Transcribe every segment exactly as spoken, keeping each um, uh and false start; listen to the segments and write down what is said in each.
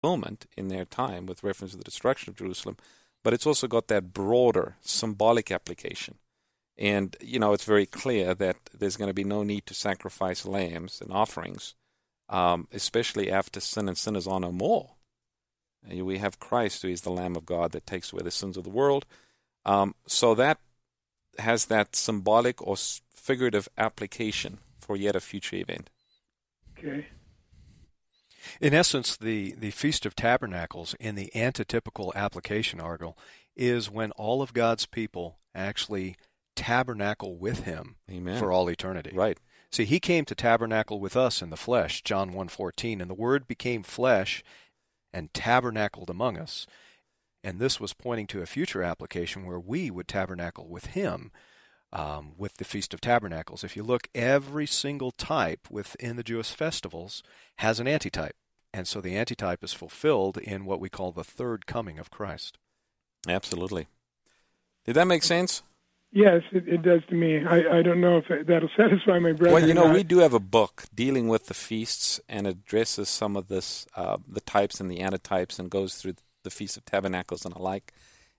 fulfillment in their time with reference to the destruction of Jerusalem, but it's also got that broader symbolic application. And, you know, it's very clear that there's going to be no need to sacrifice lambs and offerings, um, especially after sin and sinners are no more. And we have Christ, who is the Lamb of God that takes away the sins of the world. Um, so that has that symbolic or figurative application for yet a future event. Okay. In essence, the, the Feast of Tabernacles in the antitypical application, Argyle, is when all of God's people actually tabernacle with him Amen. For all eternity. Right. See, he came to tabernacle with us in the flesh, John one fourteen, and the Word became flesh and tabernacled among us. And this was pointing to a future application where we would tabernacle with him um, with the Feast of Tabernacles. If you look, every single type within the Jewish festivals has an antitype. And so the antitype is fulfilled in what we call the third coming of Christ. Absolutely. Did that make sense? Yes, it, it does to me. I, I don't know if that'll satisfy my brother. Well, you know, or not. we do have a book dealing with the feasts and addresses some of this, uh, the types and the antitypes, and goes through the Feast of Tabernacles and the like.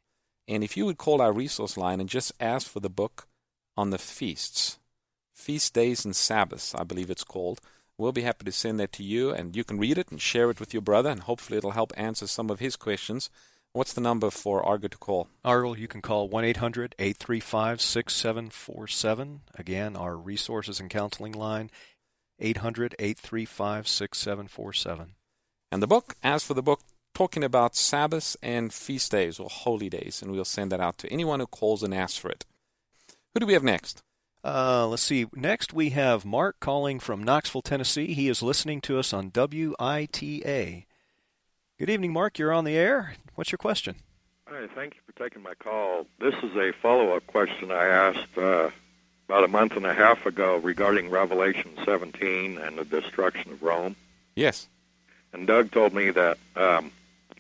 And if you would call our resource line and just ask for the book on the feasts, Feast Days and Sabbaths, I believe it's called, we'll be happy to send that to you, and you can read it and share it with your brother, and hopefully it'll help answer some of his questions. What's the number for Argo to call? Argo, you can call one eight hundred eight three five six seven four seven. Again, our resources and counseling line, eight hundred eight three five six seven four seven. And the book, as for the book, talking about Sabbaths and feast days or holy days, and we'll send that out to anyone who calls and asks for it. Who do we have next? Uh, let's see. Next we have Mark calling from Knoxville, Tennessee. He is listening to us on W I T A. Good evening, Mark. You're on the air. What's your question? Hi, thank you for taking my call. This is a follow-up question I asked uh, about a month and a half ago regarding Revelation seventeen and the destruction of Rome. Yes. And Doug told me that um,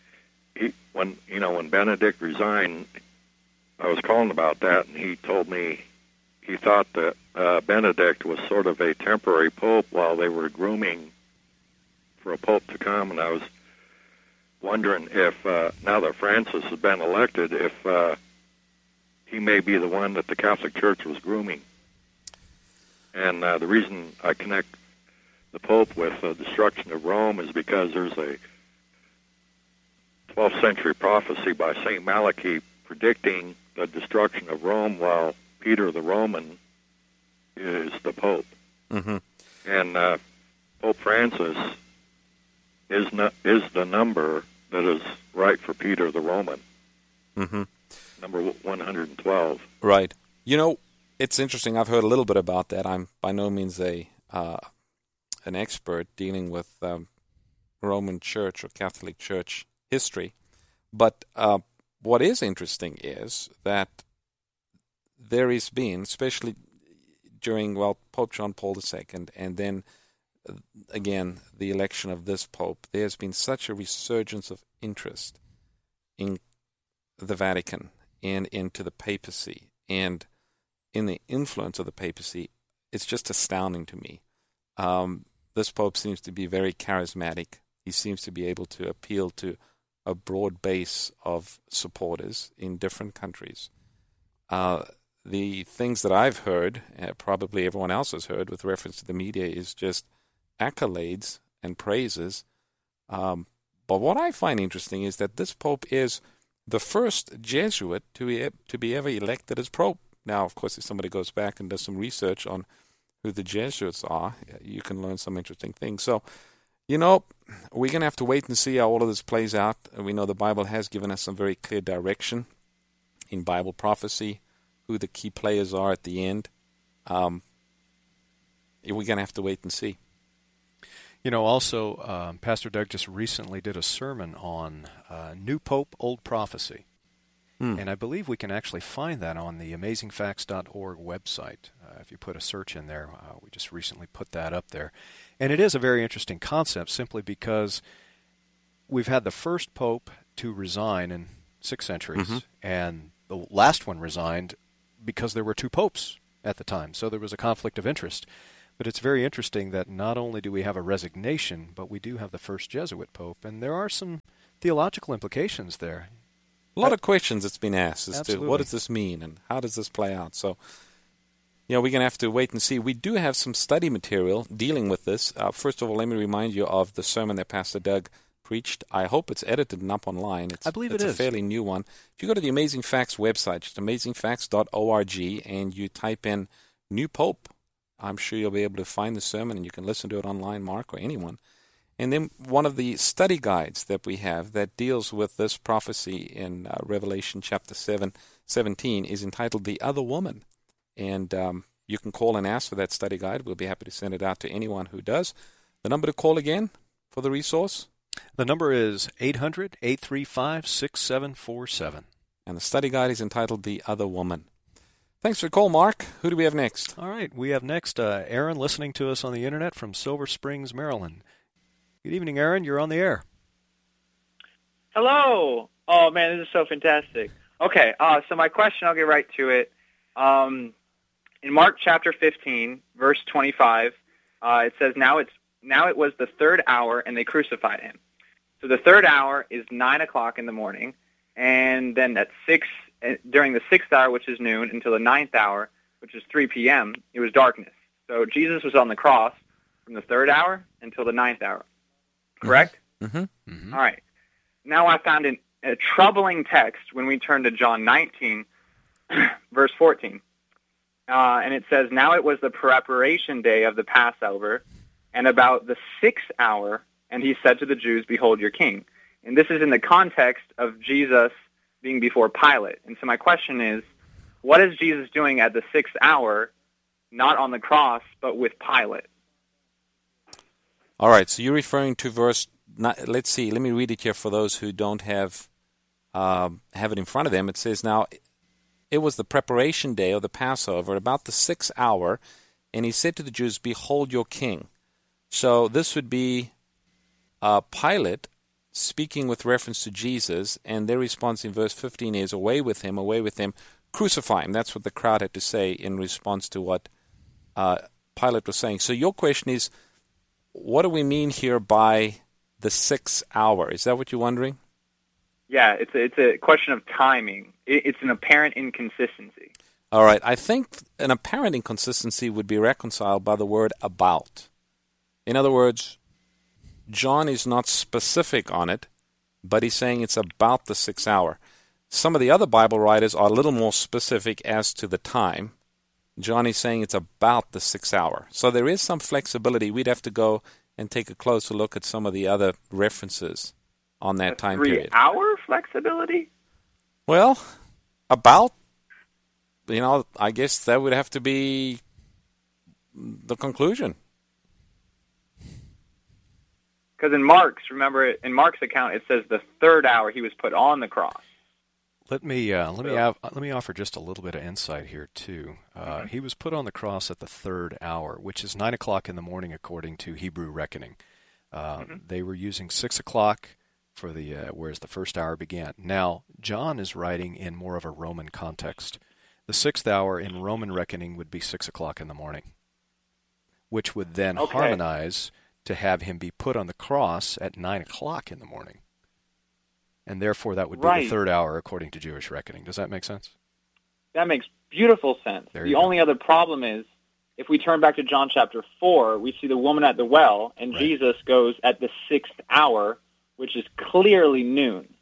he, when you know when Benedict resigned, I was calling about that, and he told me he thought that uh, Benedict was sort of a temporary pope while they were grooming for a pope to come, and I was wondering if, uh, now that Francis has been elected, if uh, he may be the one that the Catholic Church was grooming. And uh, the reason I connect the Pope with the destruction of Rome is because there's a twelfth century prophecy by Saint Malachi predicting the destruction of Rome while Peter the Roman is the Pope. Mm-hmm. And uh, Pope Francis is, no, is the number that is right for Peter the Roman. Mm-hmm. Number one hundred twelve. Right. You know, it's interesting. I've heard a little bit about that. I'm by no means a uh, an expert dealing with um, Roman Church or Catholic Church history. But uh, what is interesting is that there has been, especially during, well, Pope John Paul the Second, and then again, the election of this Pope, there's been such a resurgence of interest in the Vatican and into the papacy and in the influence of the papacy. It's just astounding to me. Um, this Pope seems to be very charismatic. He seems to be able to appeal to a broad base of supporters in different countries. Uh, the things that I've heard, uh, probably everyone else has heard with reference to the media, is just accolades and praises. Um, but what I find interesting is that this Pope is the first Jesuit to be, to be ever elected as Pope. Now, of course, if somebody goes back and does some research on who the Jesuits are, you can learn some interesting things. So, you know, we're going to have to wait and see how all of this plays out. We know the Bible has given us some very clear direction in Bible prophecy, who the key players are at the end. Um, we're going to have to wait and see. You know, also, um, Pastor Doug just recently did a sermon on uh, New Pope, Old Prophecy. Mm. And I believe we can actually find that on the amazing facts dot org website. Uh, if you put a search in there, uh, we just recently put that up there. And it is a very interesting concept simply because we've had the first Pope to resign in six centuries, mm-hmm. and the last one resigned because there were two popes at the time. So there was a conflict of interest. But it's very interesting that not only do we have a resignation, but we do have the first Jesuit pope, and there are some theological implications there. A lot of questions that's been asked as Absolutely. to what does this mean and how does this play out. So, you know, we're going to have to wait and see. We do have some study material dealing with this. Uh, first of all, let me remind you of the sermon that Pastor Doug preached. I hope it's edited and up online. It's, I believe it's it a is. fairly new one. If you go to the Amazing Facts website, just amazing facts dot org, and you type in New Pope, I'm sure you'll be able to find the sermon, and you can listen to it online, Mark, or anyone. And then one of the study guides that we have that deals with this prophecy in uh, Revelation chapter seven, seventeen is entitled The Other Woman. And um, you can call and ask for that study guide. We'll be happy to send it out to anyone who does. The number to call again for the resource? The number is eight hundred, eight three five, six seven four seven. And the study guide is entitled The Other Woman. Thanks for the call, Mark. Who do we have next? All right, we have next uh, Aaron listening to us on the Internet from Silver Springs, Maryland. Good evening, Aaron. You're on the air. Hello. Oh, man, this is so fantastic. Okay, uh, so my question, I'll get right to it. Um, in Mark chapter fifteen, verse twenty-five, uh, it says, now it's now it was the third hour, and they crucified him. So the third hour is nine o'clock in the morning, and then at six, during the sixth hour, which is noon, until the ninth hour, which is three p.m., it was darkness. So Jesus was on the cross from the third hour until the ninth hour. Correct? Mm-hmm. Mm-hmm. All right. Now I found an, a troubling text when we turn to John nineteen, verse fourteen. Uh, and it says, now it was the preparation day of the Passover, and about the sixth hour, and he said to the Jews, behold your king. And this is in the context of Jesus being before Pilate. And so my question is, what is Jesus doing at the sixth hour, not on the cross, but with Pilate? All right, so you're referring to verse, let's see, let me read it here for those who don't have um, have it in front of them. It says, now, it was the preparation day of the Passover, about the sixth hour, and he said to the Jews, behold your king. So this would be uh, Pilate speaking with reference to Jesus, and their response in verse fifteen is, away with him, away with him, crucify him. That's what the crowd had to say in response to what uh, Pilate was saying. So your question is, what do we mean here by the sixth hour? Is that what you're wondering? Yeah, it's a, it's a question of timing. It, it's an apparent inconsistency. All right. I think an apparent inconsistency would be reconciled by the word about. In other words, John is not specific on it, but he's saying it's about the sixth hour. Some of the other Bible writers are a little more specific as to the time. John is saying it's about the sixth hour. So there is some flexibility. We'd have to go and take a closer look at some of the other references on that A time period. Three-hour flexibility? Well, about, you know, I guess that would have to be the conclusion. Because in Mark's, remember, in Mark's account, it says the third hour he was put on the cross. Let me uh, let me av- let me offer just a little bit of insight here too. Uh, Mm-hmm. He was put on the cross at the third hour, which is nine o'clock in the morning according to Hebrew reckoning. Uh, Mm-hmm. They were using six o'clock for the uh, whereas the first hour began. Now John is writing in more of a Roman context. The sixth hour in Roman reckoning would be six o'clock in the morning, which would then Okay. harmonize to have him be put on the cross at nine o'clock in the morning. And therefore, that would be Right. the third hour according to Jewish reckoning. Does that make sense? That makes beautiful sense. There The you go. only other problem is, if we turn back to John chapter four, we see the woman at the well, and Right. Jesus goes at the sixth hour, which is clearly noon.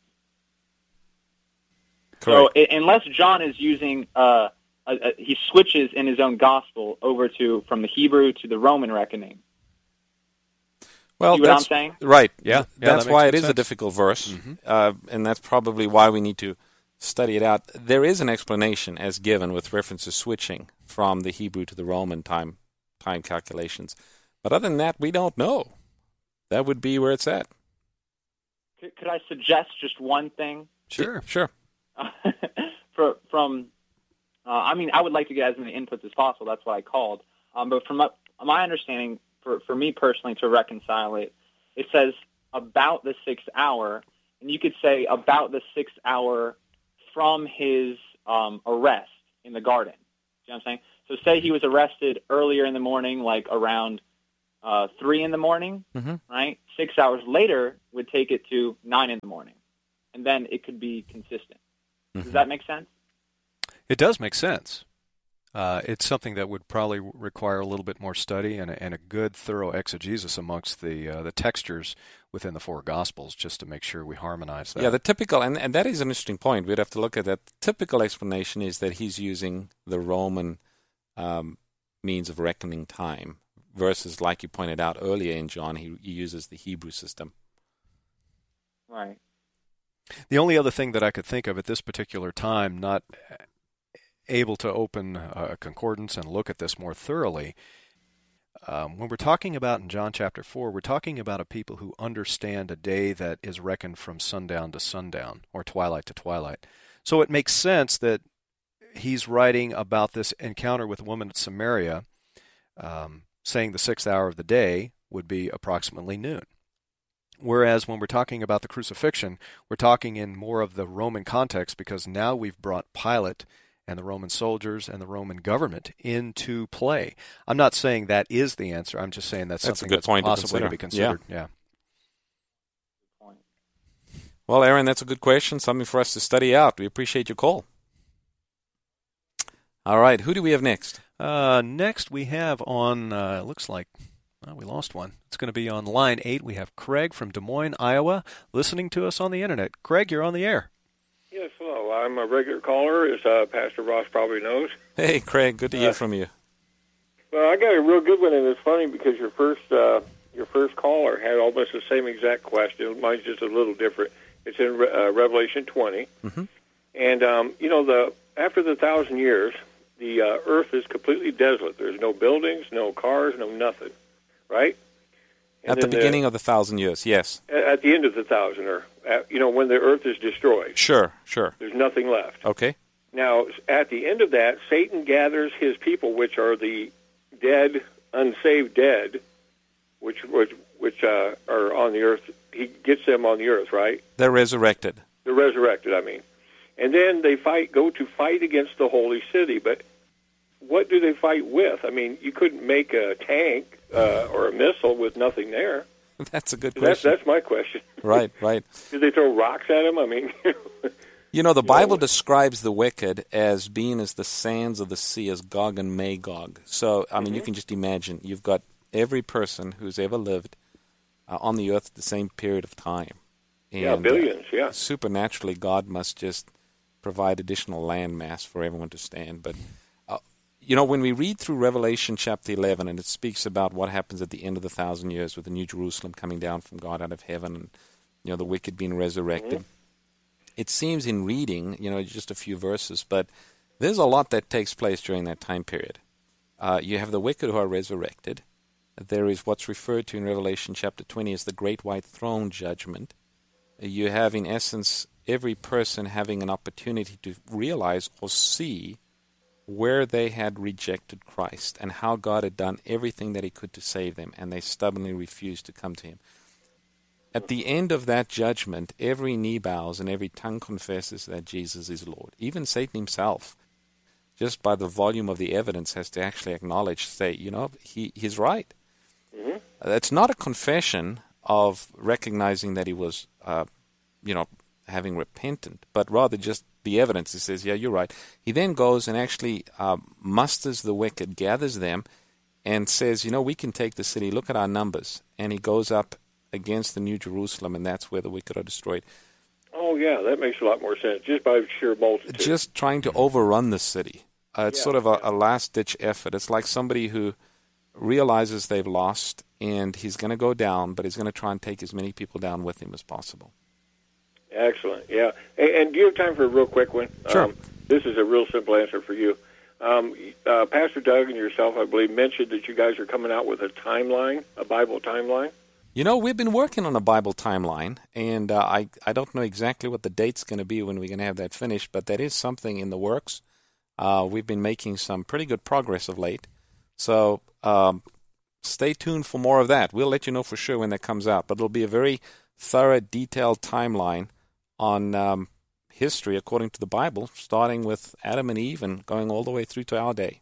So Correct. I- unless John is using, uh, a, a, he switches in his own gospel over to from the Hebrew to the Roman reckoning. Well, See what I'm that's saying? right. Yeah, yeah, that's that why makes it is a sense. difficult verse, Mhm. uh, and that's probably why we need to study it out. There is an explanation as given with reference to switching from the Hebrew to the Roman time time calculations, but other than that, we don't know. That would be where it's at. Could, could I suggest just one thing? Sure. Sure. For, from, uh, I mean, I would like to get as many inputs as possible. That's what I called. Um, but from my, my understanding, for, for me personally, to reconcile it, it says about the sixth hour, and you could say about the sixth hour from his um, arrest in the garden. You know what I'm saying? So say he was arrested earlier in the morning, like around uh, three in the morning, Mm-hmm. right? Six hours later would take it to nine in the morning, and then it could be consistent. Mm-hmm. Does that make sense? It does make sense. Uh, it's something that would probably require a little bit more study and a, and a good, thorough exegesis amongst the uh, the textures within the four Gospels, just to make sure we harmonize that. Yeah, the typical, and, and that is an interesting point. We'd have to look at that. The typical explanation is that he's using the Roman um, means of reckoning time versus, like you pointed out earlier in John, he, he uses the Hebrew system. Right. The only other thing that I could think of at this particular time, not able to open a concordance and look at this more thoroughly, um, when we're talking about in John chapter four, we're talking about a people who understand a day that is reckoned from sundown to sundown, or twilight to twilight. So it makes sense that he's writing about this encounter with a woman at Samaria, um, saying the sixth hour of the day would be approximately noon. Whereas when we're talking about the crucifixion, we're talking in more of the Roman context, because now we've brought Pilate and the Roman soldiers and the Roman government into play. I'm not saying that is the answer. I'm just saying that's, That's a something good that's point to possibly to, consider. be considered. Yeah. Well, Aaron, that's a good question, something for us to study out. We appreciate your call. All right, who do we have next? Uh, next we have on, uh, looks like, well, we lost one. It's going to be on line eight. We have Craig from Des Moines, Iowa, listening to us on the Internet. Craig, you're on the air. Yes, hello. I'm a regular caller, as uh, Pastor Ross probably knows. Hey, Craig, good to Uh, hear from you. Well, I got a real good one, and it's funny because your first uh, your first caller had almost the same exact question. Mine's just a little different. It's in uh, Revelation twenty, Mm-hmm. and um, you know, the after the thousand years, the uh, earth is completely desolate. There's no buildings, no cars, no nothing, right? And At the then beginning of the thousand years, yes. At at the end of the thousand, or at, you know, when the earth is destroyed, Sure, sure. there's nothing left. Okay. Now, at the end of that, Satan gathers his people, which are the dead, unsaved dead, which which which uh, are on the earth. He gets them on the earth, right? They're resurrected. They're resurrected, I mean. And then they fight, go to fight against the holy city. But what do they fight with? I mean, you couldn't make a tank uh, or a missile with nothing there. That's a good That's question. that's my question. Right, right. Did they throw rocks at him? I mean, You know, the You Bible know- describes the wicked as being as the sands of the sea, as Gog and Magog. So, I mean, you can just imagine, you've got every person who's ever lived uh, on the earth at the same period of time. And, yeah, billions, uh, yeah. supernaturally, God must just provide additional land mass for everyone to stand. But, uh, you know, when we read through Revelation chapter eleven, and it speaks about what happens at the end of the thousand years with the New Jerusalem coming down from God out of heaven, and, you know, the wicked being resurrected. Mm-hmm. It seems in reading, you know, just a few verses, but there's a lot that takes place during that time period. Uh, you have the wicked who are resurrected. There is what's referred to in Revelation chapter twenty as the great white throne judgment. You have, in essence, every person having an opportunity to realize or see where they had rejected Christ and how God had done everything that he could to save them, and they stubbornly refused to come to him. At the end of that judgment, every knee bows and every tongue confesses that Jesus is Lord. Even Satan himself, just by the volume of the evidence, has to actually acknowledge, say, you know, he he's right. Mm-hmm. It's not a confession of recognizing that he was, uh, you know, having repentant, but rather just the evidence. He says, yeah, you're right. He then goes and actually uh, musters the wicked, gathers them, and says, you know, we can take the city. Look at our numbers. And he goes up against the New Jerusalem, and that's where the wicked are destroyed. Oh, yeah, that makes a lot more sense, just by sheer multitude. Just trying to overrun the city. Uh, it's Yeah, sort of a, yeah. a last-ditch effort. It's like somebody who realizes they've lost, and he's going to go down, but he's going to try and take as many people down with him as possible. Excellent, yeah. And, and do you have time for a real quick one? Sure. Um, this is a real simple answer for you. Um, uh, Pastor Doug and yourself, I believe, mentioned that you guys are coming out with a timeline, a Bible timeline. You know, we've been working on a Bible timeline, and uh, I, I don't know exactly what the date's going to be when we're going to have that finished, but that is something in the works. Uh, we've been making some pretty good progress of late. So um, stay tuned for more of that. We'll let you know for sure when that comes out, but it'll be a very thorough, detailed timeline on um, history according to the Bible, starting with Adam and Eve and going all the way through to our day.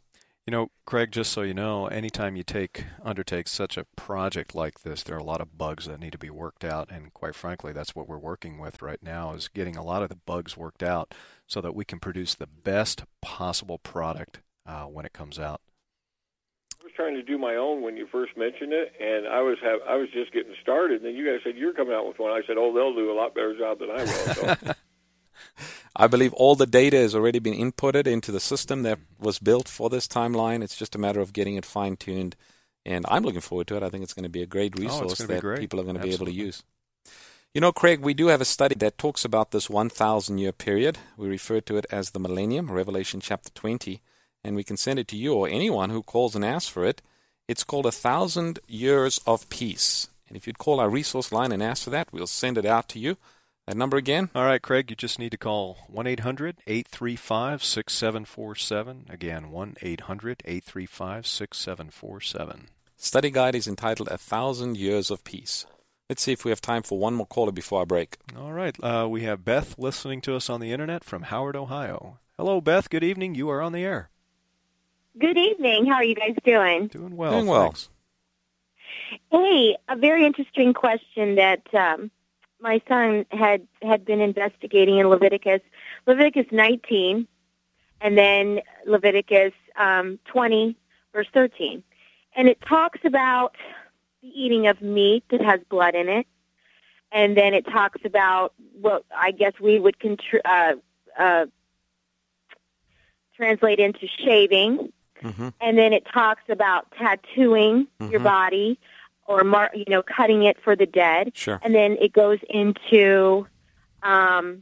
You know, Craig, just so you know, anytime you take undertake such a project like this, there are a lot of bugs that need to be worked out, and quite frankly, that's what we're working with right now, is getting a lot of the bugs worked out so that we can produce the best possible product uh, when it comes out. I was trying to do my own when you first mentioned it, and I was have I was just getting started, and then you guys said you're coming out with one. I said, oh, they'll do a lot better job than I will. So. I believe all the data has already been inputted into the system that was built for this timeline. It's just a matter of getting it fine-tuned, and I'm looking forward to it. I think it's going to be a great resource oh, that great. people are going to Absolutely. be able to use. You know, Craig, we do have a study that talks about this one thousand year period. We refer to it as the millennium, Revelation chapter twenty, and we can send it to you or anyone who calls and asks for it. It's called A Thousand Years of Peace. And if you'd call our resource line and ask for that, we'll send it out to you. That number again? All right, Craig, you just need to call one eight hundred eight three five six seven four seven. Again, one eight hundred eight three five six seven four seven. Study guide is entitled A Thousand Years of Peace. Let's see if we have time for one more caller before I break. All right, uh, we have Beth listening to us on the Internet from Howard, Ohio. Hello, Beth. Good evening. You are on the air. Good evening. How are you guys doing? Doing well. Doing well. Thanks. Hey, a very interesting question that um, my son had, had been investigating in Leviticus. Leviticus nineteen, and then Leviticus um, twenty, verse thirteen. And it talks about the eating of meat that has blood in it. And then it talks about what I guess we would contr- uh, uh, translate into shaving. Mm-hmm. And then it talks about tattooing Mm-hmm. your body, or mar- you know, cutting it for the dead. Sure. And then it goes into um,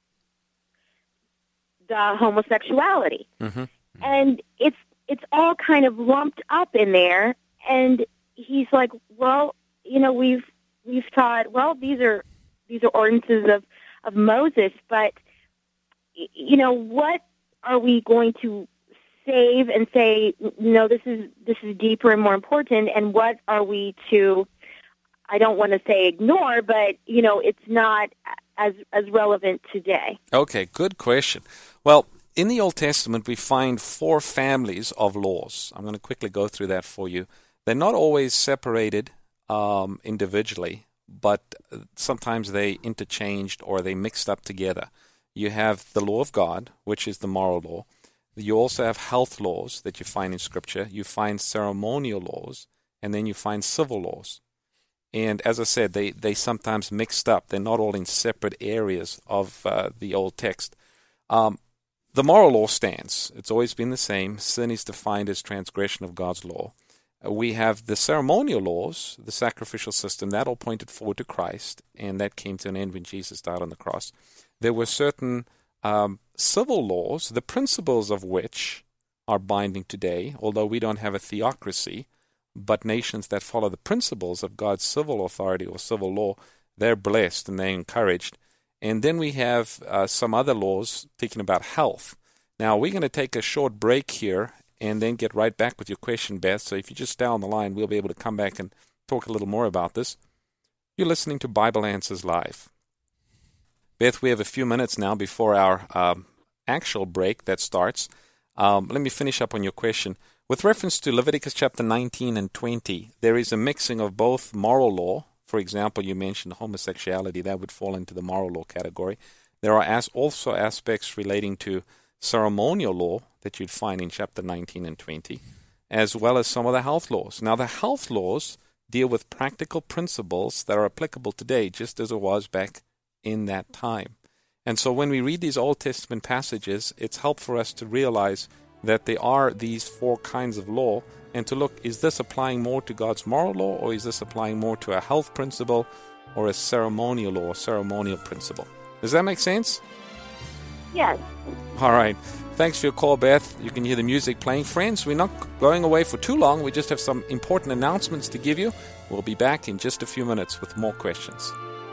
the homosexuality, Mm-hmm. and it's it's all kind of lumped up in there. And he's like, well, you know, we've we've taught, well, these are these are ordinances of of Moses, but y- you know, what are we going to save and say, no, this is this is deeper and more important, and what are we to, I don't want to say ignore, but, you know, it's not as as relevant today. Okay, good question. Well, in the Old Testament, we find four families of laws. I'm going to quickly go through that for you. They're not always separated um, individually, but sometimes they interchanged or they mixed up together. You have the law of God, which is the moral law. You also have health laws that you find in Scripture. You find ceremonial laws, and then you find civil laws. And as I said, they, they sometimes mixed up. They're not all in separate areas of uh, the old text. Um, the moral law stands. It's always been the same. Sin is defined as transgression of God's law. Uh, we have the ceremonial laws, the sacrificial system, that all pointed forward to Christ, and that came to an end when Jesus died on the cross. There were certain um, civil laws, the principles of which are binding today, although we don't have a theocracy, but nations that follow the principles of God's civil authority or civil law, they're blessed and they're encouraged. And then we have uh, some other laws thinking about health. Now, we're going to take a short break here and then get right back with your question, Beth. So if you just stay on the line, we'll be able to come back and talk a little more about this. You're listening to Bible Answers Live. Beth, we have a few minutes now before our um, actual break that starts. Um, let me finish up on your question. With reference to Leviticus chapter nineteen and twenty, there is a mixing of both moral law. For example, you mentioned homosexuality. That would fall into the moral law category. There are as also aspects relating to ceremonial law that you'd find in chapter nineteen and twenty, as well as some of the health laws. Now, the health laws deal with practical principles that are applicable today, just as it was back in that time. And so when we read these Old Testament passages, it's helpful for us to realize that there are these four kinds of law, and to look, is this applying more to God's moral law, or is this applying more to a health principle or a ceremonial law, or ceremonial principle? Does that make sense? Yes. All right. Thanks for your call, Beth. You can hear the music playing. Friends, we're not going away for too long. We just have some important announcements to give you. We'll be back in just a few minutes with more questions.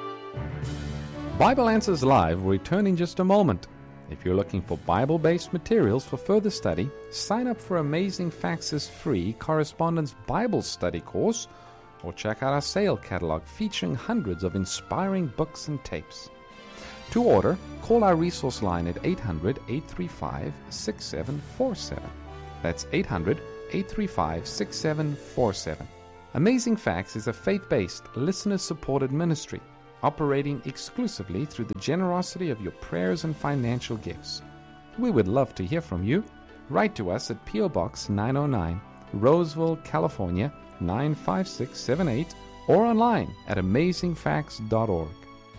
Bible Answers Live will return in just a moment. If you're looking for Bible-based materials for further study, sign up for Amazing Facts' free Correspondence Bible Study course, or check out our sale catalog featuring hundreds of inspiring books and tapes. To order, call our resource line at eight hundred eight three five six seven four seven. That's eight hundred, eight three five, six seven four seven. Amazing Facts is a faith-based, listener-supported ministry operating exclusively through the generosity of your prayers and financial gifts. We would love to hear from you. Write to us at P O. Box nine oh nine, Roseville, California nine five six seven eight, or online at amazing facts dot org.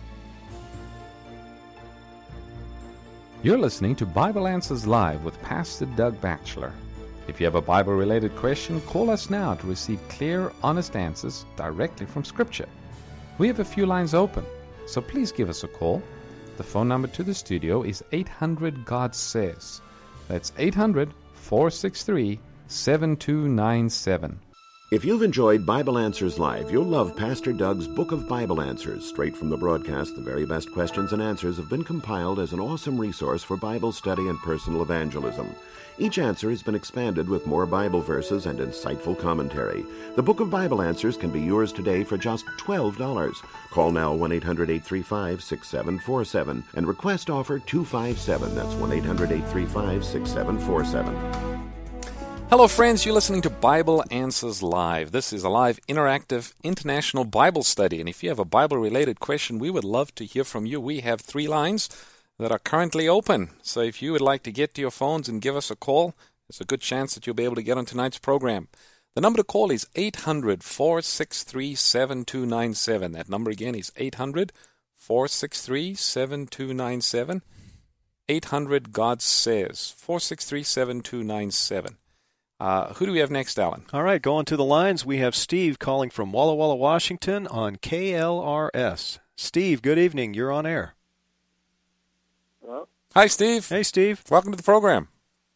You're listening to Bible Answers Live with Pastor Doug Batchelor. If you have a Bible-related question, call us now to receive clear, honest answers directly from Scripture. We have a few lines open, so please give us a call. The phone number to the studio is eight hundred God Says. That's eight hundred, four six three, seven two nine seven. If you've enjoyed Bible Answers Live, you'll love Pastor Doug's Book of Bible Answers. Straight from the broadcast, the very best questions and answers have been compiled as an awesome resource for Bible study and personal evangelism. Each answer has been expanded with more Bible verses and insightful commentary. The Book of Bible Answers can be yours today for just twelve dollars. Call now one eight hundred, eight three five, six seven four seven and request offer two five seven. That's one eight hundred, eight three five, six seven four seven. Hello, friends. You're listening to Bible Answers Live. This is a live, interactive, international Bible study. And if you have a Bible-related question, we would love to hear from you. We have three lines that are currently open. So if you would like to get to your phones and give us a call, there's a good chance that you'll be able to get on tonight's program. The number to call is eight hundred, four six three, seven two nine seven. That number again is eight hundred, four six three, seven two nine seven. eight hundred, God Says, four six three, seven two nine seven. Uh, who do we have next, Alan? All right, going to the lines, we have Steve calling from Walla Walla, Washington on K L R S. Steve, good evening. You're on air. Hello? Hi, Steve. Hey, Steve. Welcome to the program.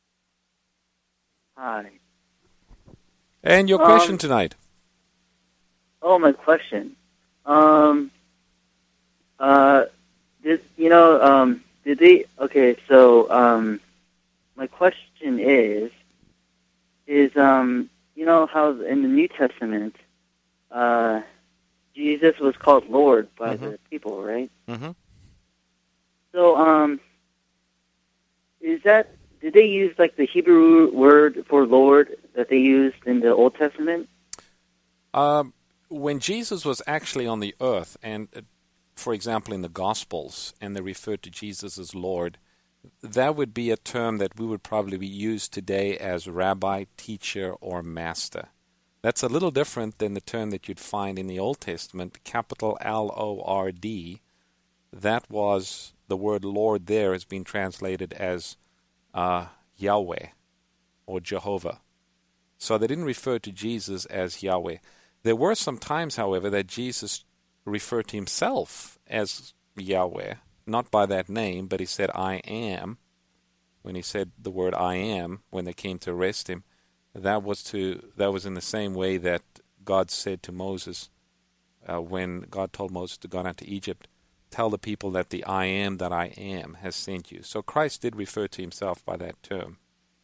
Hi. And your um, question tonight? Oh, my question. Um, uh, did, you know, um, did they, okay, so, um, my question is, is, um, you know how in the New Testament, uh, Jesus was called Lord by mm-hmm. the people, right? Mm-hmm. So, um, is that, did they use, like, the Hebrew word for Lord that they used in the Old Testament? Um, when Jesus was actually on the earth, and, uh, for example, in the Gospels, and they referred to Jesus as Lord, that would be a term that we would probably use today as rabbi, teacher, or master. That's a little different than the term that you'd find in the Old Testament, capital L O R D. That was, the word Lord there has been translated as uh, Yahweh or Jehovah. So they didn't refer to Jesus as Yahweh. There were some times, however, that Jesus referred to himself as Yahweh. Not by that name, but he said, I am. When he said the word I am, when they came to arrest him, that was to that was in the same way that God said to Moses, uh, when God told Moses to go out to Egypt, tell the people that the I am that I am has sent you. So Christ did refer to himself by that term.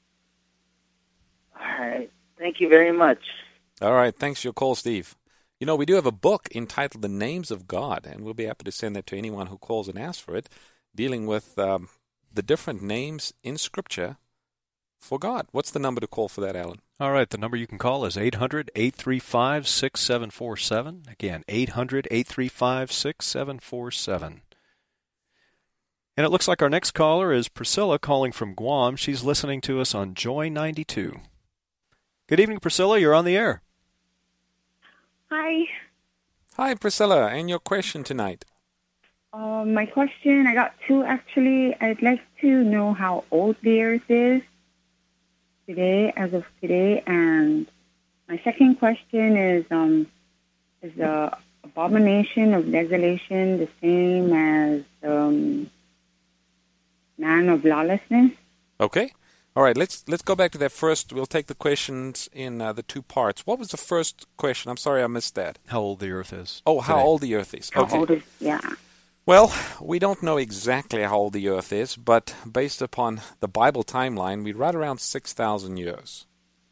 All right. Thank you very much. All right. Thanks for your call, Steve. You know, we do have a book entitled The Names of God, and we'll be happy to send that to anyone who calls and asks for it, dealing with um, the different names in Scripture for God. What's the number to call for that, Alan? All right, the number you can call is eight hundred, eight three five, six seven four seven. Again, eight hundred, eight three five, six seven four seven. And it looks like our next caller is Priscilla calling from Guam. She's listening to us on Joy ninety-two. Good evening, Priscilla. You're on the air. Hi. Hi, Priscilla, and your question tonight? Uh, my question, I got two actually. I'd like to know how old the earth is today, as of today. And my second question is, um, is the abomination of desolation the same as um, man of lawlessness? Okay. All right, let's let's go back to that first. We'll take the questions in uh, the two parts. What was the first question? I'm sorry I missed that. How old the earth is. Oh, how today. old the earth is. How Okay. old is, yeah. Well, we don't know exactly how old the earth is, but based upon the Bible timeline, we're right around six thousand years.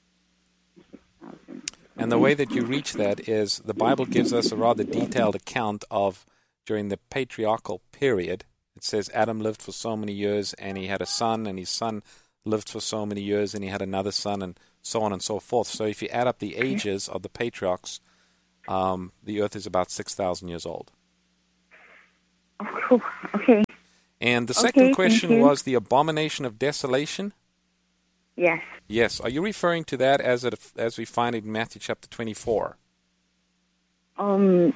And the way that you reach that is the Bible gives us a rather detailed account of during the patriarchal period. It says Adam lived for so many years, and he had a son, and his son lived for so many years, and he had another son, and so on and so forth. So if you add up the ages of the patriarchs, um, the earth is about six thousand years old. Oh, okay. And the Okay, second thank question you. was the abomination of desolation. Yes. Yes. Are you referring to that as it, as we find it in Matthew chapter twenty-four? Um.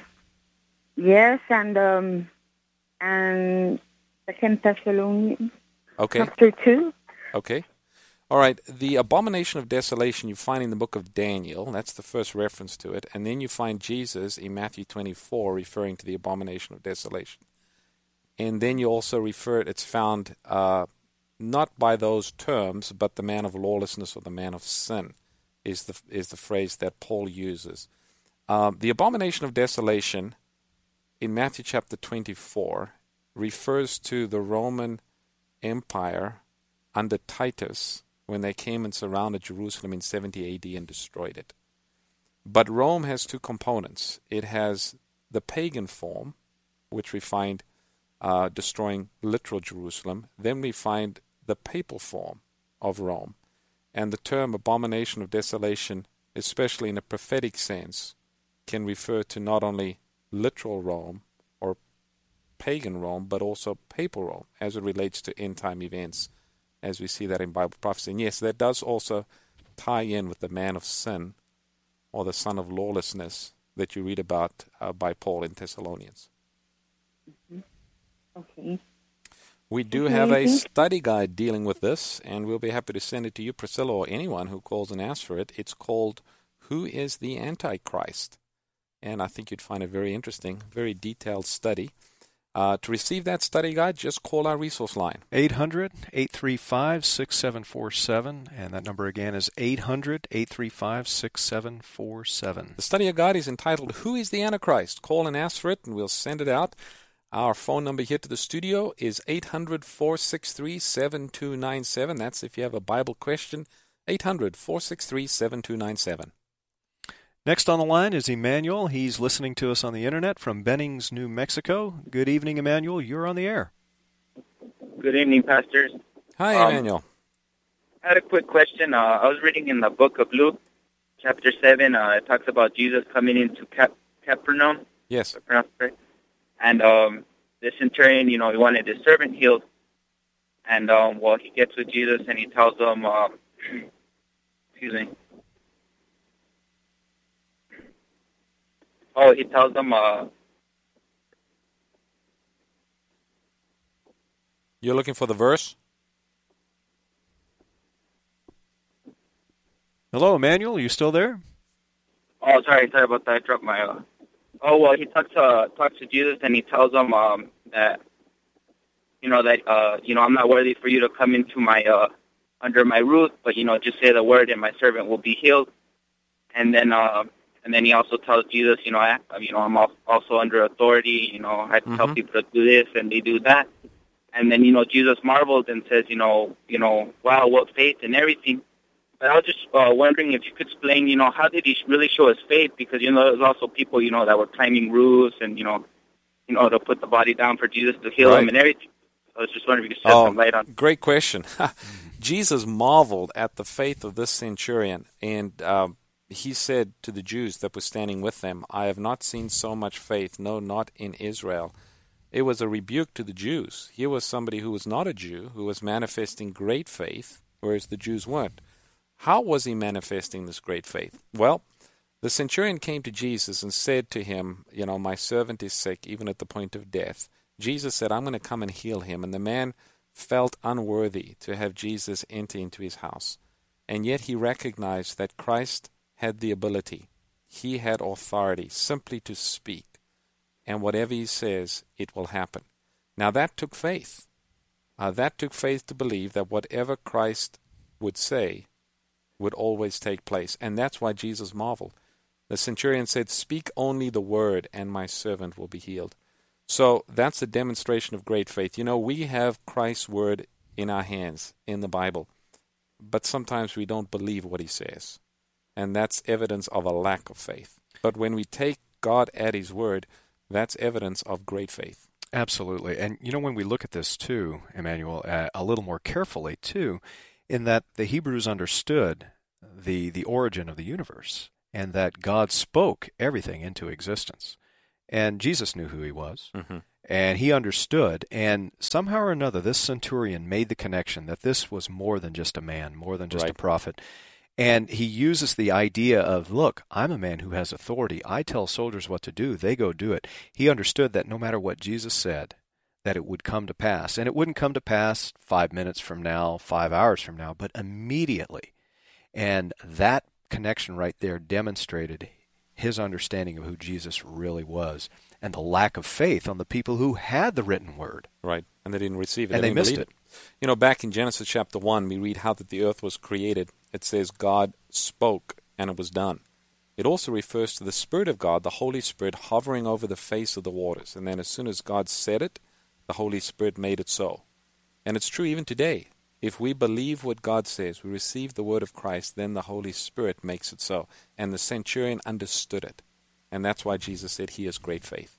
Yes, and um, and Second Thessalonians Okay. chapter two. Okay. All right. The abomination of desolation you find in the book of Daniel. That's the first reference to it. And then you find Jesus in Matthew twenty-four referring to the abomination of desolation. And then you also refer, it's found uh, not by those terms, but the man of lawlessness or the man of sin is the is the phrase that Paul uses. Uh, the abomination of desolation in Matthew chapter twenty-four refers to the Roman Empire under Titus when they came and surrounded Jerusalem in seventy A D and destroyed it. But Rome has two components. It has the pagan form, which we find uh, destroying literal Jerusalem. Then we find the papal form of Rome. And the term abomination of desolation, especially in a prophetic sense, can refer to not only literal Rome or pagan Rome, but also papal Rome, as it relates to end-time events, as we see that in Bible prophecy. And yes, that does also tie in with the man of sin, or the son of lawlessness, that you read about uh, by Paul in Thessalonians. Mm-hmm. Okay. We do Okay, have a thank- study guide dealing with this, and we'll be happy to send it to you, Priscilla, or anyone who calls and asks for it. It's called Who is the Antichrist? And I think you'd find it very interesting, very detailed study. Uh, to receive that study guide, just call our resource line. eight hundred, eight three five, six seven four seven, and that number again is eight hundred, eight three five, six seven four seven. The study guide is entitled Who is the Antichrist? Call and ask for it, and we'll send it out. Our phone number here to the studio is eight hundred, four six three, seven two nine seven. That's if you have a Bible question, eight hundred, four six three, seven two nine seven. Next on the line is Emmanuel. He's listening to us on the internet from Bennings, New Mexico. Good evening, Emmanuel. You're on the air. Good evening, pastors. Hi, Um, Emmanuel. I had a quick question. Uh, I was reading in the book of Luke, chapter seven. Uh, it talks about Jesus coming into Cap- Capernaum. Yes. If I pronounced it right. And um, the centurion, you know, he wanted his servant healed. And, um, well, he gets with Jesus and he tells him, um, excuse me. Oh, he tells him, uh, You're looking for the verse? Hello, Emmanuel. Are you still there? oh, sorry, sorry about that. I dropped my, uh, oh, well, he talks, uh, talks to Jesus and he tells him, um, that, you know, that, uh, you know, I'm not worthy for you to come into my, uh, under my roof, but, you know, just say the word and my servant will be healed. And then, uh, and then he also tells Jesus, you know, I, you know, I'm also under authority, you know, I tell Mhm. people to do this and they do that. And then, you know, Jesus marvels and says, you know, you know, wow, what faith and everything. But I was just uh, wondering if you could explain, you know, how did he really show his faith? Because, you know, there's also people, you know, that were climbing roofs and, you know, you know, to put the body down for Jesus to heal Right. him and everything. I was just wondering if you could shed Oh, some light on. great question. Jesus marveled at the faith of this centurion, and um, he said to the Jews that were standing with them, I have not seen so much faith, no, not in Israel. It was a rebuke to the Jews. Here was somebody who was not a Jew, who was manifesting great faith, whereas the Jews weren't. How was he manifesting this great faith? Well, the centurion came to Jesus and said to him, you know, my servant is sick, even at the point of death. Jesus said, I'm going to come and heal him. And the man felt unworthy to have Jesus enter into his house. And yet he recognized that Christ had the ability. He had authority simply to speak. And whatever he says, it will happen. Now that took faith. Uh, that took faith to believe that whatever Christ would say would always take place. And that's why Jesus marveled. The centurion said, speak only the word, and my servant will be healed. So that's a demonstration of great faith. You know, we have Christ's word in our hands, in the Bible, but sometimes we don't believe what he says. And that's evidence of a lack of faith. But when we take God at his word, that's evidence of great faith. Absolutely. And, you know, when we look at this, too, Emmanuel, uh, a little more carefully, too, in that the Hebrews understood the, the origin of the universe and that God spoke everything into existence. And Jesus knew who he was, mm-hmm. and he understood, and somehow or another this centurion made the connection that this was more than just a man, more than just right. a prophet. And he uses the idea of, look, I'm a man who has authority. I tell soldiers what to do. They go do it. He understood that no matter what Jesus said, that it would come to pass. And it wouldn't come to pass five minutes from now, five hours from now, but immediately. And that connection right there demonstrated his understanding of who Jesus really was and the lack of faith on the people who had the written word. Right, and they didn't receive it. And they, they missed it. it. You know, back in Genesis chapter one, we read how that the earth was created. It says God spoke and it was done. It also refers to the Spirit of God, the Holy Spirit, hovering over the face of the waters. And then as soon as God said it, the Holy Spirit made it so. And it's true even today. If we believe what God says, we receive the word of Christ, then the Holy Spirit makes it so. And the centurion understood it. And that's why Jesus said he has great faith.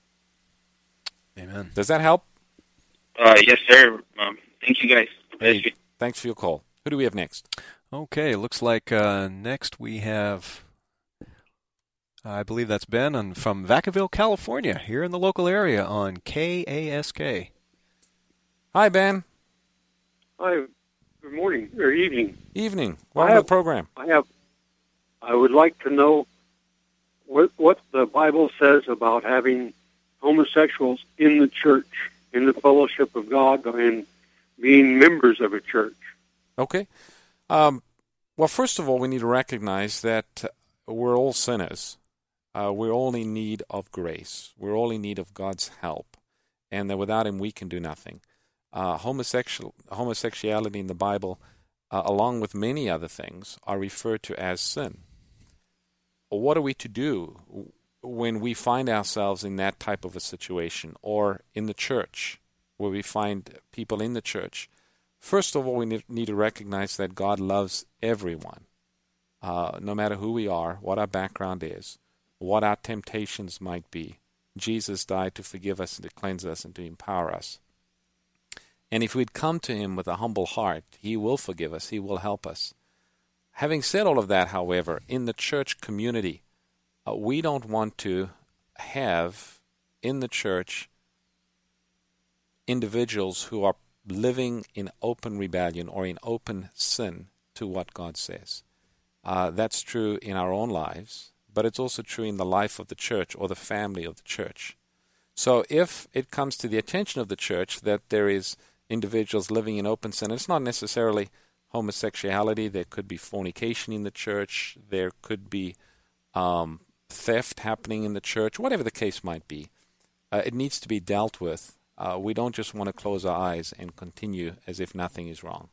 Amen. Does that help? Uh, yes, sir. Um, thank you, guys. Hey, thanks for your call. Who do we have next? Okay, looks like uh, next we have, I believe that's Ben on, from Vacaville, California, here in the local area on K A S K. Hi, Ben. Hi. Good morning or evening. Evening. Welcome to the program. I have. I would like to know what what the Bible says about having homosexuals in the church, in the fellowship of God, and being members of a church. Okay. Um, well, first of all, we need to recognize that we're all sinners. Uh, we're all in need of grace. We're all in need of God's help, and that without Him we can do nothing. Uh, homosexual homosexuality in the Bible, uh, along with many other things, are referred to as sin. What are we to do when we find ourselves in that type of a situation, or in the church, where we find people in the church? First of all, we need to recognize that God loves everyone, uh, no matter who we are, what our background is, what our temptations might be. Jesus died to forgive us and to cleanse us and to empower us. And if we'd come to Him with a humble heart, He will forgive us. He will help us. Having said all of that, however, in the church community, uh, we don't want to have in the church individuals who are living in open rebellion or in open sin to what God says. Uh, that's true in our own lives, but it's also true in the life of the church or the family of the church. So if it comes to the attention of the church that there is individuals living in open sin, it's not necessarily homosexuality. There could be fornication in the church. There could be um, theft happening in the church, whatever the case might be. Uh, it needs to be dealt with. Uh, we don't just want to close our eyes and continue as if nothing is wrong.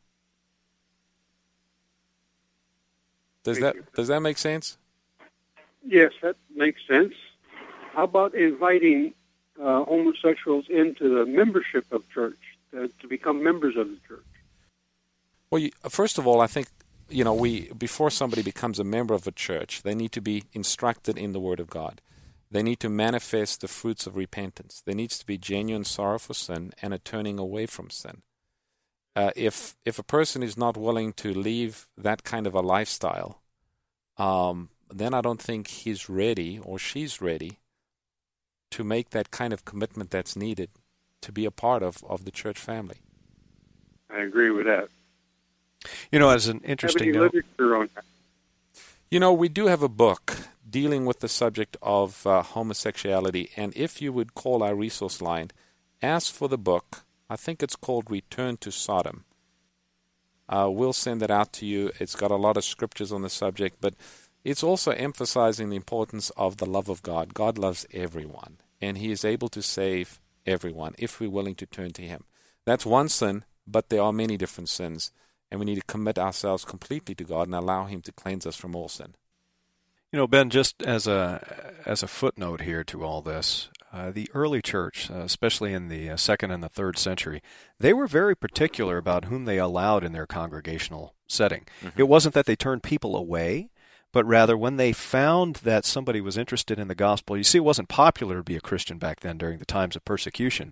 Does Thank that you. does that make sense? Yes, that makes sense. How about inviting uh, homosexuals into the membership of church, to, to become members of the church? Well, you, first of all, I think, you know, we before somebody becomes a member of a church, they need to be instructed in the Word of God. They need to manifest the fruits of repentance. There needs to be genuine sorrow for sin and a turning away from sin. Uh, if if a person is not willing to leave that kind of a lifestyle, um, then I don't think he's ready or she's ready to make that kind of commitment that's needed to be a part of, of the church family. I agree with that. You know, as an interesting Have any note, literature on that? You know, we do have a book dealing with the subject of uh, homosexuality, and if you would call our resource line, ask for the book. I think it's called Return to Sodom. Uh, we'll send it out to you. It's got a lot of scriptures on the subject, but it's also emphasizing the importance of the love of God. God loves everyone, and He is able to save everyone if we're willing to turn to Him. That's one sin, but there are many different sins, and we need to commit ourselves completely to God and allow Him to cleanse us from all sin. you know, Ben, just as a as a footnote here to all this, uh, the early church, uh, especially in the uh, second and the third century, they were very particular about whom they allowed in their congregational setting. Mm-hmm. It wasn't that they turned people away, but rather when they found that somebody was interested in the gospel. You see, it wasn't popular to be a Christian back then during the times of persecution.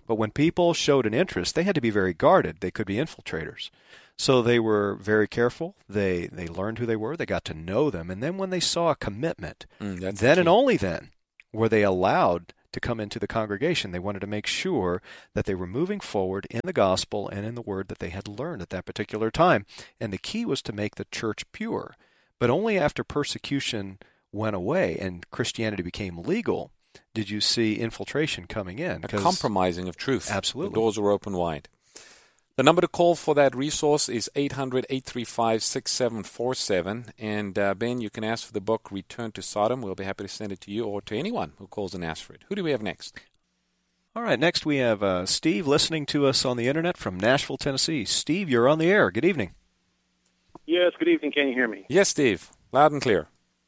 But when people showed an interest, they had to be very guarded. They could be infiltrators. So they were very careful. They they learned who they were. They got to know them. And then when they saw a commitment, Mm, that's then the and key. only then were they allowed to come into the congregation. They wanted to make sure that they were moving forward in the gospel and in the word that they had learned at that particular time. And the key was to make the church pure. But only after persecution went away and Christianity became legal did you see infiltration coming in. A compromising of truth. Absolutely. The doors were open wide. The number to call for that resource is eight hundred, eight three five, six seven four seven. And, uh, Ben, you can ask for the book, Return to Sodom. We'll be happy to send it to you or to anyone who calls and asks for it. Who do we have next? All right, next we have uh, Steve listening to us on the Internet from Nashville, Tennessee. Steve, you're on the air. Good evening. Yes, good evening. Can you hear me? Yes, Steve. Loud and clear.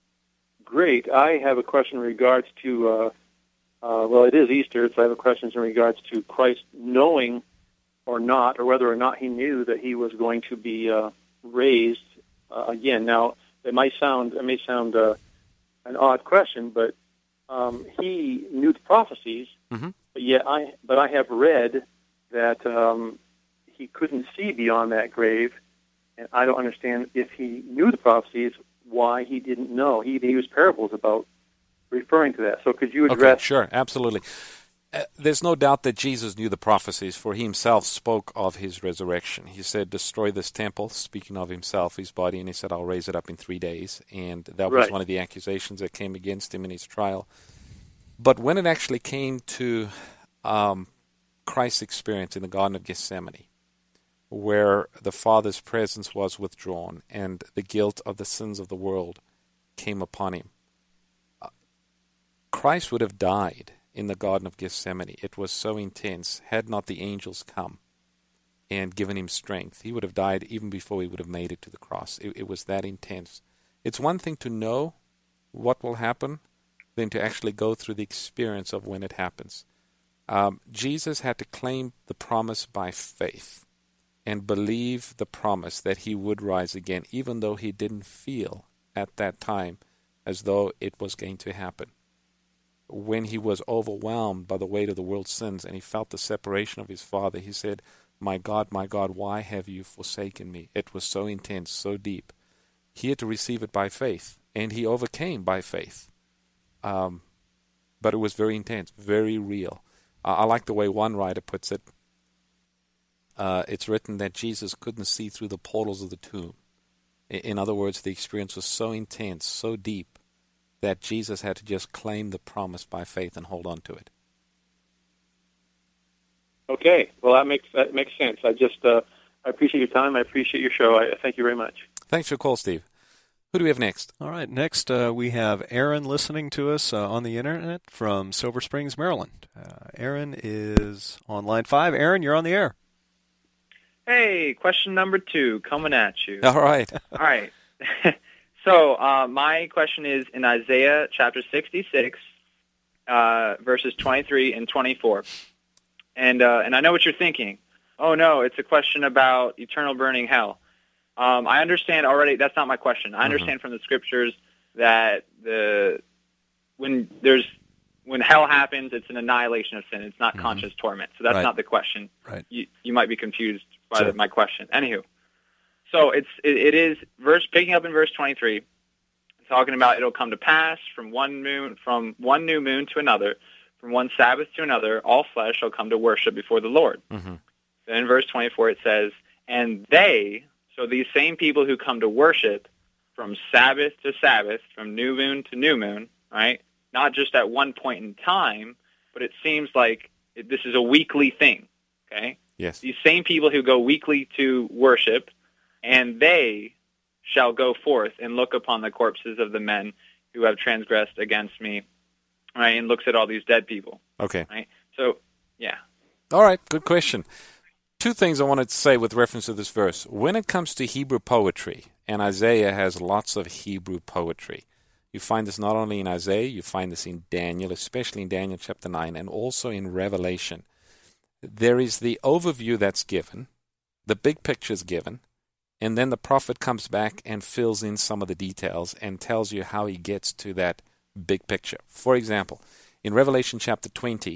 Great. I have a question in regards to, uh, uh, well, it is Easter, so I have a question in regards to Christ knowing or not, or whether or not he knew that he was going to be uh, raised uh, again. Now, it might sound it may sound uh, an odd question, but um, he knew the prophecies. Mm-hmm. But yet, I but I have read that um, he couldn't see beyond that grave, and I don't understand if he knew the prophecies, why he didn't know. He even used parables about referring to that. So, could you address? Okay, sure, absolutely. Uh, there's no doubt that Jesus knew the prophecies, for he himself spoke of his resurrection. He said, destroy this temple, speaking of himself, his body, and he said, I'll raise it up in three days. And that was Right. one of the accusations that came against him in his trial. But when it actually came to um, Christ's experience in the Garden of Gethsemane, where the Father's presence was withdrawn and the guilt of the sins of the world came upon him, uh, Christ would have died in the Garden of Gethsemane. It was so intense. Had not the angels come and given him strength, he would have died even before he would have made it to the cross. It, it was that intense. It's one thing to know what will happen than to actually go through the experience of when it happens. Um, Jesus had to claim the promise by faith and believe the promise that he would rise again, even though he didn't feel at that time as though it was going to happen. When he was overwhelmed by the weight of the world's sins and he felt the separation of his Father, he said, my God, my God, why have you forsaken me? It was so intense, so deep. He had to receive it by faith, and he overcame by faith. Um, but it was very intense, very real. Uh, I like the way one writer puts it. Uh, it's written that Jesus couldn't see through the portals of the tomb. In, in other words, the experience was so intense, so deep, that Jesus had to just claim the promise by faith and hold on to it. Okay, well that makes that makes sense. I just uh, I appreciate your time. I appreciate your show. I thank you very much. Thanks for your call, Steve. Who do we have next? All right, next uh, we have Aaron listening to us uh, on the Internet from Silver Springs, Maryland. Uh, Aaron is on line five. Aaron, you're on the air. Hey, question number two coming at you. All right. All right. So uh, my question is in Isaiah chapter sixty-six, uh, verses twenty-three and twenty-four. And uh, and I know what you're thinking. Oh, no, it's a question about eternal burning hell. Um, I understand already. That's not my question. I understand mm-hmm. from the scriptures that the when there's when hell happens, it's an annihilation of sin. It's not mm-hmm. conscious torment. So that's right. not the question. Right. You, you might be confused by sure. the, my question. Anywho. So it's it, it is verse picking up in verse twenty-three, talking about it'll come to pass from one moon from one new moon to another, from one Sabbath to another, all flesh shall come to worship before the Lord. Mm-hmm. Then in verse twenty-four it says, and they, so these same people who come to worship from Sabbath to Sabbath, from new moon to new moon, right? Not just at one point in time, but it seems like it, this is a weekly thing. Okay. Yes. These same people who go weekly to worship. And they shall go forth and look upon the corpses of the men who have transgressed against me, right? And looks at all these dead people. Okay. Right? So, yeah. All right, good question. Two things I wanted to say with reference to this verse. When it comes to Hebrew poetry, and Isaiah has lots of Hebrew poetry, you find this not only in Isaiah, you find this in Daniel, especially in Daniel chapter nine, and also in Revelation. There is the overview that's given, the big picture is given, and then the prophet comes back and fills in some of the details and tells you how he gets to that big picture. For example, in Revelation chapter twenty,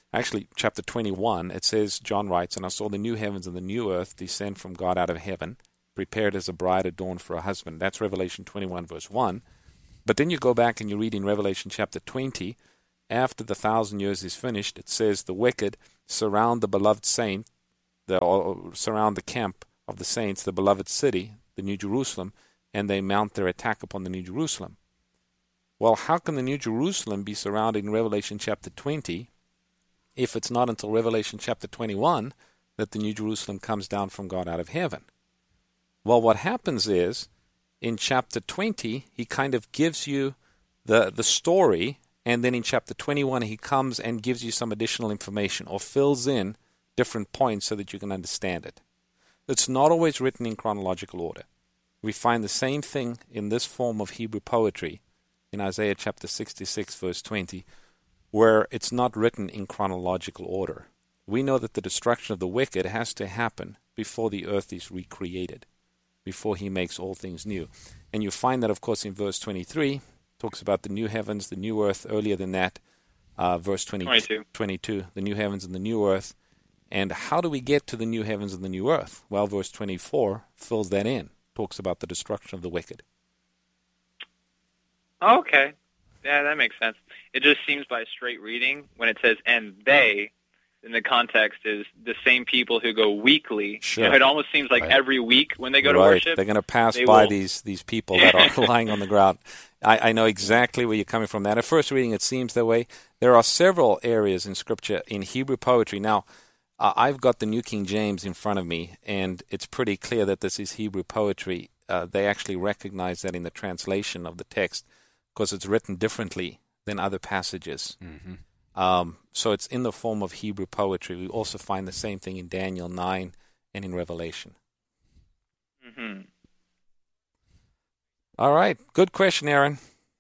actually chapter twenty-one, it says, John writes, "And I saw the new heavens and the new earth descend from God out of heaven, prepared as a bride adorned for a husband." That's Revelation twenty-one, verse one. But then you go back and you read in Revelation chapter twenty, after the thousand years is finished, it says, "The wicked surround the beloved saint, the, or surround the camp of the saints, the beloved city, the New Jerusalem, and they mount their attack upon the New Jerusalem." Well, how can the New Jerusalem be surrounded in Revelation chapter twenty if it's not until Revelation chapter twenty-one that the New Jerusalem comes down from God out of heaven? Well, what happens is, in chapter twenty, he kind of gives you the, the story, and then in chapter twenty-one, he comes and gives you some additional information or fills in different points so that you can understand it. It's not always written in chronological order. We find the same thing in this form of Hebrew poetry in Isaiah chapter sixty-six, verse twenty, where it's not written in chronological order. We know that the destruction of the wicked has to happen before the earth is recreated, before he makes all things new. And you find that, of course, in verse twenty-three, talks about the new heavens, the new earth. Earlier than that, uh, verse twenty, twenty-two. twenty-two, the new heavens and the new earth. And how do we get to the new heavens and the new earth? Well, verse twenty-four fills that in, talks about the destruction of the wicked. Okay. Yeah, that makes sense. It just seems by straight reading, when it says, "and they," in the context is the same people who go weekly. Sure. You know, it almost seems like Right. every week when they go to Right. worship, They're going to pass they by will- these these people that are lying on the ground. I, I know exactly where you're coming from. That at first reading, it seems that way. There are several areas in Scripture in Hebrew poetry. Now, uh, I've got the New King James in front of me, and it's pretty clear that this is Hebrew poetry. Uh, they actually recognize that in the translation of the text because it's written differently than other passages. Mm-hmm. Um, so it's in the form of Hebrew poetry. We also find the same thing in Daniel nine and in Revelation. Mm-hmm. All right. Good question, Aaron.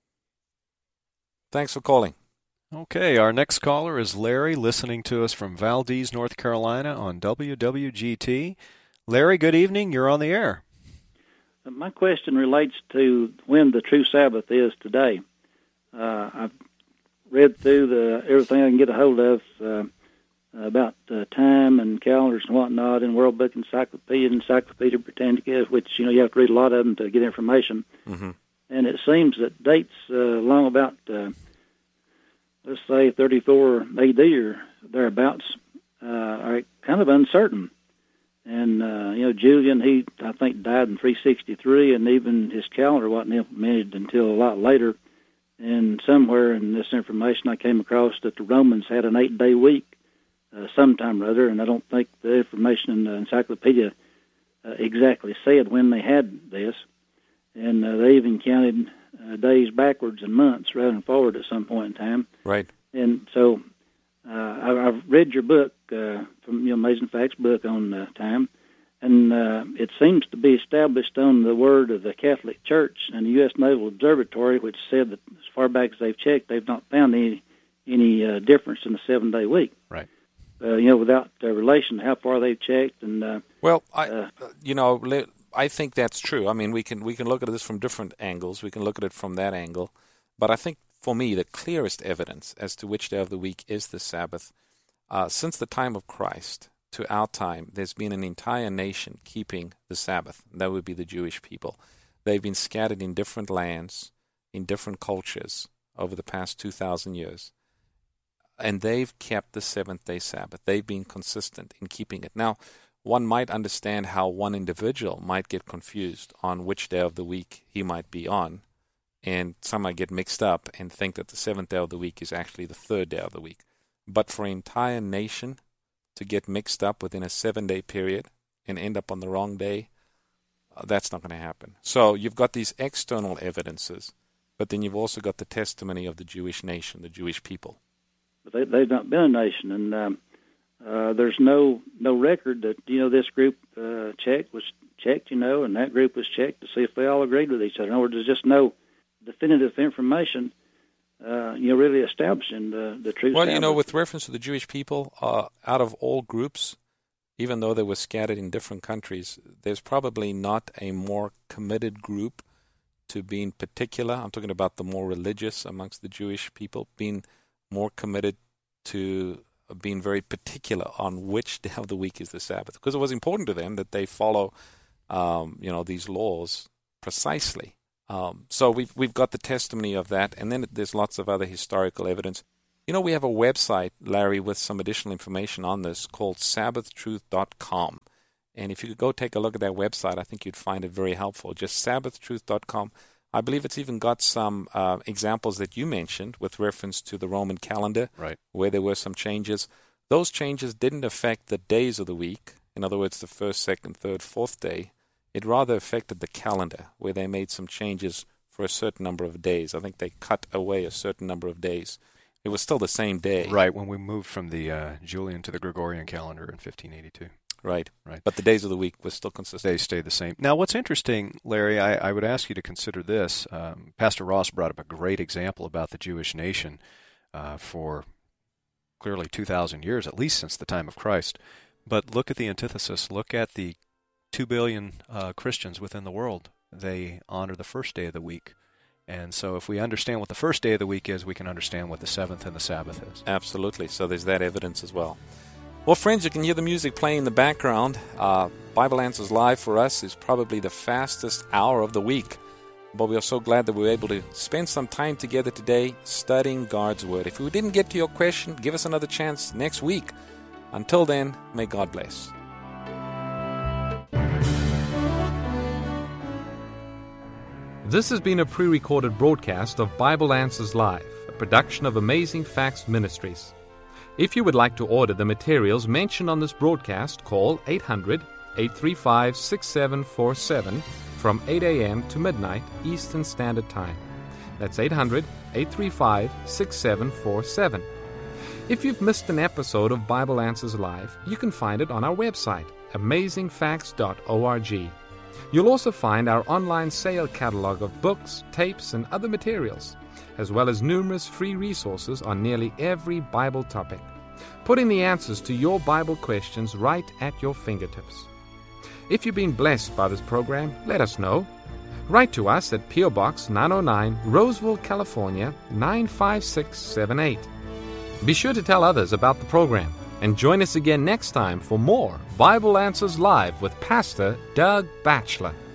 Thanks for calling. Okay, our next caller is Larry, listening to us from Valdez, North Carolina on W W G T. Larry, good evening. You're on the air. My question relates to when the true Sabbath is today. Uh, I've read through the everything I can get a hold of uh, about uh, time and calendars and whatnot in World Book Encyclopedia and Encyclopedia Britannica, which, you know, you have to read a lot of them to get information. Mm-hmm. And it seems that dates uh, along about, uh, let's say, thirty-four A D or thereabouts uh, are kind of uncertain. And, uh, you know, Julian, he, I think, died in three sixty-three, and even his calendar wasn't implemented until a lot later. And somewhere in this information I came across that the Romans had an eight-day week uh, sometime or other, and I don't think the information in the encyclopedia uh, exactly said when they had this. And uh, they even counted uh, days backwards and months rather than forward at some point in time. Right. And so uh, I, I've read your book, uh, from your Amazing Facts book on uh, time, and uh, it seems to be established on the word of the Catholic Church and the U S Naval Observatory, which said that as far back as they've checked, they've not found any any uh, difference in the seven-day week. Right. Uh, you know, without uh, relation to how far they've checked. And uh, Well, I, uh, you know, le- I think that's true. I mean, we can we can look at this from different angles. We can look at it from that angle. But I think, for me, the clearest evidence as to which day of the week is the Sabbath, uh, since the time of Christ to our time, there's been an entire nation keeping the Sabbath. That would be the Jewish people. They've been scattered in different lands, in different cultures over the past two thousand years. And they've kept the seventh-day Sabbath. They've been consistent in keeping it. Now, one might understand how one individual might get confused on which day of the week he might be on, and some might get mixed up and think that the seventh day of the week is actually the third day of the week. But for an entire nation to get mixed up within a seven-day period and end up on the wrong day, uh, that's not going to happen. So you've got these external evidences, but then you've also got the testimony of the Jewish nation, the Jewish people. but they, they've not been a nation, and um, uh, there's no no record that, you know, this group uh, checked was checked, you know, and that group was checked to see if they all agreed with each other. In other words, there's just no definitive information, uh, you know, really establishing the, the true Well, Sabbath. you know, with reference to the Jewish people, uh, out of all groups, even though they were scattered in different countries, there's probably not a more committed group to being particular. I'm talking about the more religious amongst the Jewish people, being more committed to been very particular on which day of the week is the Sabbath, because it was important to them that they follow, um, you know, these laws precisely. Um, so we've we've got the testimony of that, and then there's lots of other historical evidence. You know, we have a website, Larry, with some additional information on this called Sabbath Truth dot com. And if you could go take a look at that website, I think you'd find it very helpful. Just Sabbath Truth dot com. I believe it's even got some uh, examples that you mentioned with reference to the Roman calendar, right, where there were some changes. Those changes didn't affect the days of the week, in other words, the first, second, third, fourth day. It rather affected the calendar, where they made some changes for a certain number of days. I think they cut away a certain number of days. It was still the same day. Right, when we moved from the uh, Julian to the Gregorian calendar in fifteen eighty-two. Right, right. But the days of the week were still consistent. They stayed the same. Now, what's interesting, Larry, I, I would ask you to consider this. Um, Pastor Ross brought up a great example about the Jewish nation uh, for clearly two thousand years, at least since the time of Christ. But look at the antithesis. Look at the two billion uh, Christians within the world. They honor the first day of the week. And so if we understand what the first day of the week is, we can understand what the seventh and the Sabbath is. Absolutely. So there's that evidence as well. Well, friends, you can hear the music playing in the background. Uh, Bible Answers Live for us is probably the fastest hour of the week. But we are so glad that we were able to spend some time together today studying God's Word. If we didn't get to your question, give us another chance next week. Until then, may God bless. This has been a pre-recorded broadcast of Bible Answers Live, a production of Amazing Facts Ministries. If you would like to order the materials mentioned on this broadcast, call eight hundred, eight three five, six seven four seven from eight a.m. to midnight Eastern Standard Time. That's eight hundred, eight three five, six seven four seven. If you've missed an episode of Bible Answers Live, you can find it on our website, amazing facts dot org. You'll also find our online sale catalog of books, tapes, and other materials, as well as numerous free resources on nearly every Bible topic, putting the answers to your Bible questions right at your fingertips. If you've been blessed by this program, let us know. Write to us at P O. Box nine oh nine, Roseville, California, nine five six seven eight. Be sure to tell others about the program, and join us again next time for more Bible Answers Live with Pastor Doug Batchelor.